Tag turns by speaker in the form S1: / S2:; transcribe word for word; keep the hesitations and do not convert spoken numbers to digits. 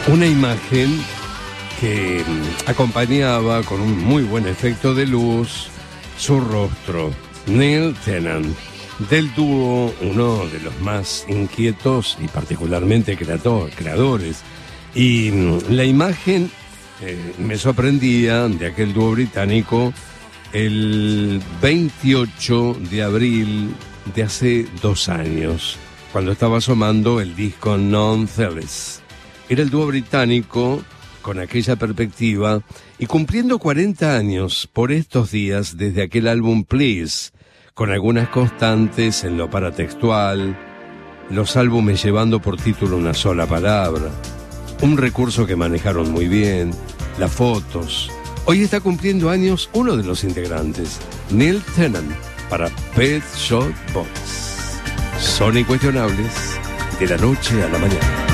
S1: Una imagen que acompañaba con un muy buen efecto de luz su rostro, Neil Tennant, del dúo, uno de los más inquietos y particularmente creador, creadores. Y la imagen eh, me sorprendía de aquel dúo británico el veintiocho de abril de hace dos años, cuando estaba asomando el disco Non-Theless. Era el dúo británico con aquella perspectiva y cumpliendo cuarenta años por estos días desde aquel álbum Please, con algunas constantes en lo paratextual, los álbumes llevando por título una sola palabra, un recurso que manejaron muy bien, las fotos. Hoy está cumpliendo años uno de los integrantes, Neil Tennant, para Pet Shop Boys. Son incuestionables de la noche a la mañana.